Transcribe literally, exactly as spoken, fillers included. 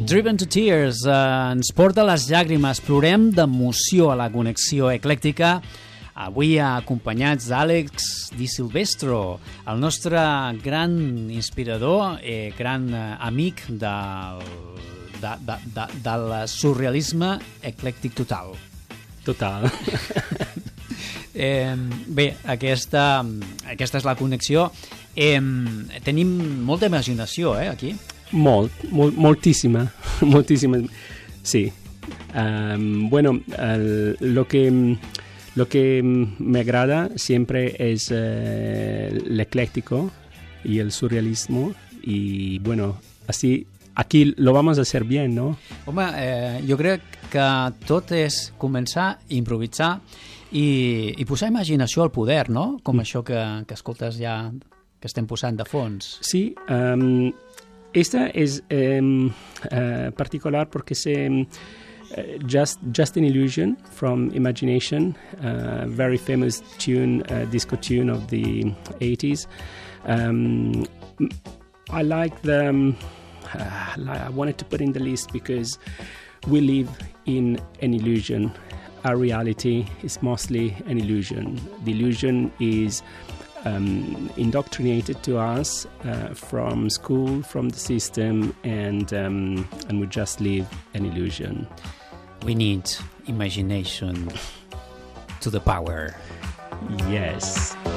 Driven to Tears eh, ens porta les llàgrimes, plorem d'emoció a la connexió eclèctica, avui acompanyats d'Àlex Di Silvestro, el nostre gran inspirador, eh, gran eh, amic del, de, de, de, del surrealisme eclèctic total. Total. eh, bé, aquesta, aquesta és la connexió. Eh, tenim molta imaginació, eh, aquí. Molt, mol, moltísima, moltísima, sí. Um, bueno, el, lo que lo que me agrada siempre es uh, el ecléctico y el surrealismo y bueno, así aquí lo vamos a hacer bien, ¿no? Home, eh, jo crec que tot és començar, improvisar i, i posar imaginació al poder, no? Com mm. això que, que escoltes ja, que estem posant de fons. Sí, um, esta es um, uh, particular porque se um, just just an illusion from Imagination, uh, very famous tune, uh, disco tune of the eighties. Um, I like the. Um, uh, I wanted to put in the list because we live in an illusion. Our reality is mostly an illusion. The illusion is Um, indoctrinated to us uh, from school, from the system, and um, and we just live an illusion. We need imagination to the power. Yes.